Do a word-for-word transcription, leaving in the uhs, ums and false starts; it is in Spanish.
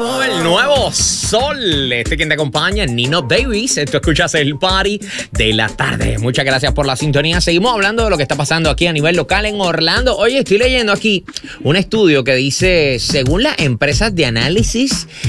por el nuevo Sol. Este quien te acompaña, Nino Davis. Tú escuchas el party de la tarde. Muchas gracias por la sintonía. Seguimos hablando de lo que está pasando aquí a nivel local en Orlando. Oye, estoy leyendo aquí un estudio que dice, según las empresas de análisis